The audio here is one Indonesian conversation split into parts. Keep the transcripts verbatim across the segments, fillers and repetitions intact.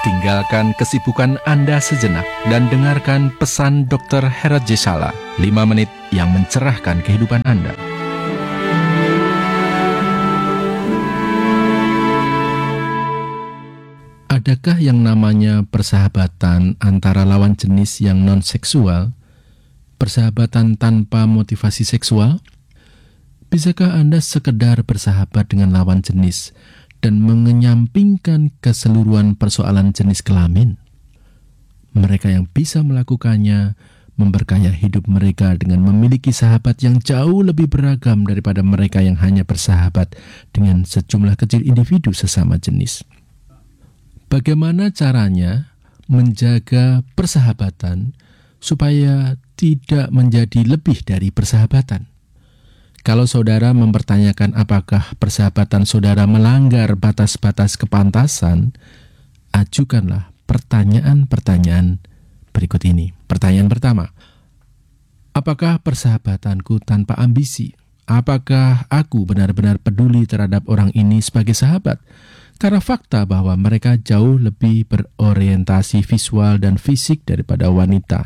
Tinggalkan kesibukan Anda sejenak dan dengarkan pesan dokter Herod Jesala, lima menit yang mencerahkan kehidupan Anda. Adakah yang namanya persahabatan antara lawan jenis yang non-seksual, persahabatan tanpa motivasi seksual? Bisakah Anda sekedar bersahabat dengan lawan jenis dan mengenyampingkan keseluruhan persoalan jenis kelamin? Mereka yang bisa melakukannya memperkaya hidup mereka dengan memiliki sahabat yang jauh lebih beragam daripada mereka yang hanya bersahabat dengan sejumlah kecil individu sesama jenis. Bagaimana caranya menjaga persahabatan supaya tidak menjadi lebih dari persahabatan? Kalau saudara mempertanyakan apakah persahabatan saudara melanggar batas-batas kepantasan, ajukanlah pertanyaan-pertanyaan berikut ini. Pertanyaan pertama, apakah persahabatanku tanpa ambisi? Apakah aku benar-benar peduli terhadap orang ini sebagai sahabat? Karena fakta bahwa mereka jauh lebih berorientasi visual dan fisik daripada wanita.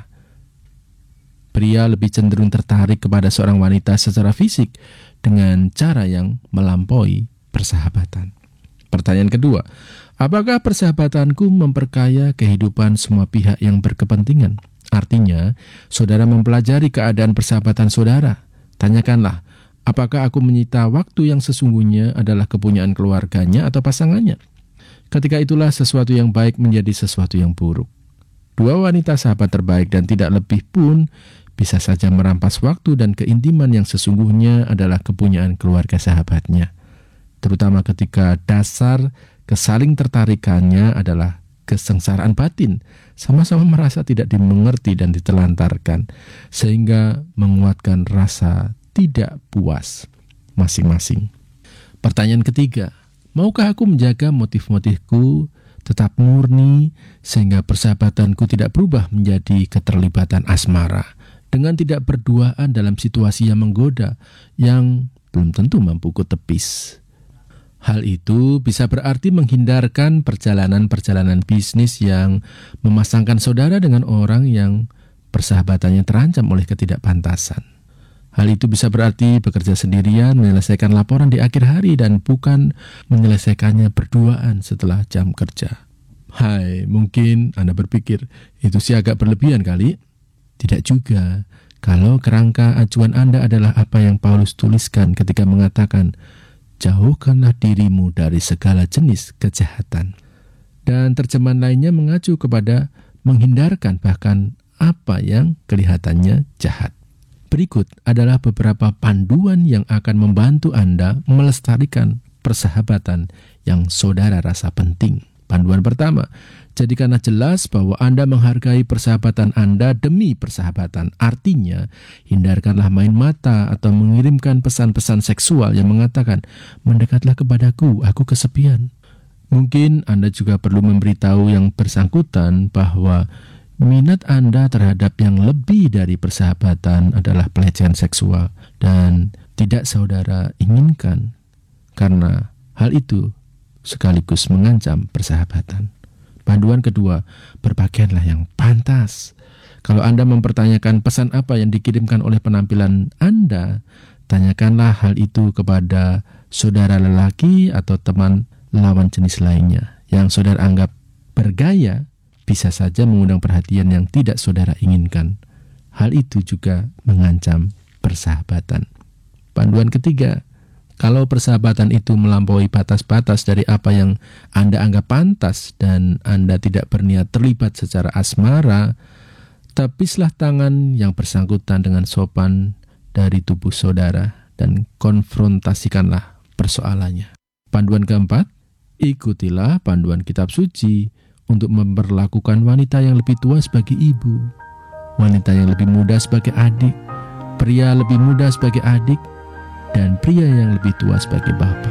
Pria lebih cenderung tertarik kepada seorang wanita secara fisik dengan cara yang melampaui persahabatan. Pertanyaan kedua, apakah persahabatanku memperkaya kehidupan semua pihak yang berkepentingan? Artinya, saudara mempelajari keadaan persahabatan saudara. Tanyakanlah, apakah aku menyita waktu yang sesungguhnya adalah kepunyaan keluarganya atau pasangannya? Ketika itulah sesuatu yang baik menjadi sesuatu yang buruk. Dua wanita sahabat terbaik dan tidak lebih pun bisa saja merampas waktu dan keintiman yang sesungguhnya adalah kepunyaan keluarga sahabatnya. Terutama ketika dasar kesaling tertarikannya adalah kesengsaraan batin, sama-sama merasa tidak dimengerti dan ditelantarkan, sehingga menguatkan rasa tidak puas masing-masing. Pertanyaan ketiga, maukah aku menjaga motif-motifku tetap murni sehingga persahabatanku tidak berubah menjadi keterlibatan asmara dengan tidak berduaan dalam situasi yang menggoda yang belum tentu mampu kutepis? Hal itu bisa berarti menghindarkan perjalanan-perjalanan bisnis yang memasangkan saudara dengan orang yang persahabatannya terancam oleh ketidakpantasan. Hal itu bisa berarti bekerja sendirian, menyelesaikan laporan di akhir hari dan bukan menyelesaikannya berduaan setelah jam kerja. Hai, mungkin Anda berpikir, itu sih agak berlebihan kali. Tidak juga, kalau kerangka acuan Anda adalah apa yang Paulus tuliskan ketika mengatakan, jauhkanlah dirimu dari segala jenis kejahatan. Dan terjemahan lainnya mengacu kepada menghindarkan bahkan apa yang kelihatannya jahat. Berikut adalah beberapa panduan yang akan membantu Anda melestarikan persahabatan yang saudara rasa penting. Panduan pertama, jadikanlah jelas bahwa Anda menghargai persahabatan Anda demi persahabatan. Artinya, hindarkanlah main mata atau mengirimkan pesan-pesan seksual yang mengatakan, mendekatlah kepadaku, aku kesepian. Mungkin Anda juga perlu memberitahu yang bersangkutan bahwa minat Anda terhadap yang lebih dari persahabatan adalah pelecehan seksual dan tidak saudara inginkan, karena hal itu sekaligus mengancam persahabatan. Panduan kedua, berpakaianlah yang pantas. Kalau Anda mempertanyakan pesan apa yang dikirimkan oleh penampilan Anda, tanyakanlah hal itu kepada saudara lelaki atau teman lawan jenis lainnya yang saudara anggap bergaya, bisa saja mengundang perhatian yang tidak saudara inginkan. Hal itu juga mengancam persahabatan. Panduan ketiga, kalau persahabatan itu melampaui batas-batas dari apa yang Anda anggap pantas dan Anda tidak berniat terlibat secara asmara, tepislah tangan yang bersangkutan dengan sopan dari tubuh saudara dan konfrontasikanlah persoalannya. Panduan keempat, ikutilah panduan kitab suci untuk memperlakukan wanita yang lebih tua sebagai ibu, wanita yang lebih muda sebagai adik, pria lebih muda sebagai adik, dan pria yang lebih tua sebagai bapa.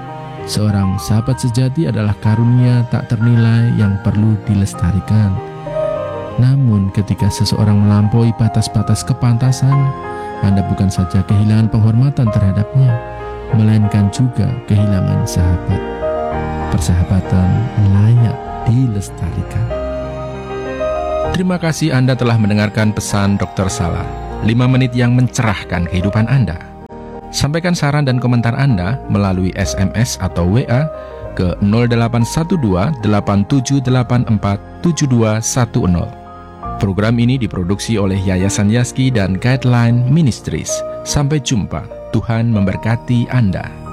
Seorang sahabat sejati adalah karunia tak ternilai yang perlu dilestarikan. Namun ketika seseorang melampaui batas-batas kepantasan, Anda bukan saja kehilangan penghormatan terhadapnya, melainkan juga kehilangan sahabat. Persahabatan layak dilestarikan. melestarikan. Terima kasih Anda telah mendengarkan pesan dokter Sala, lima menit yang mencerahkan kehidupan Anda. Sampaikan saran dan komentar Anda melalui S M S atau W A ke nol delapan satu dua delapan tujuh delapan empat tujuh dua satu nol. Program ini diproduksi oleh Yayasan Yaski dan Guideline Ministries. Sampai jumpa, Tuhan memberkati Anda.